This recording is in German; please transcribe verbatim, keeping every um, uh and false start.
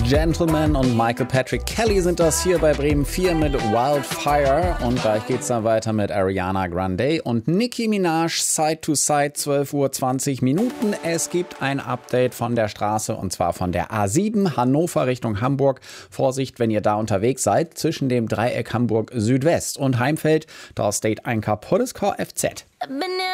Gentleman und Michael Patrick Kelly sind das hier bei Bremen vier mit Wildfire. Und gleich geht's dann weiter mit Ariana Grande und Nicki Minaj, Side to Side, zwölf Uhr zwanzig Minuten. Es gibt ein Update von der Straße und zwar von der A sieben, Hannover Richtung Hamburg. Vorsicht, wenn ihr da unterwegs seid, zwischen dem Dreieck Hamburg Südwest und Heimfeld. Da steht ein kaputtes Kfz.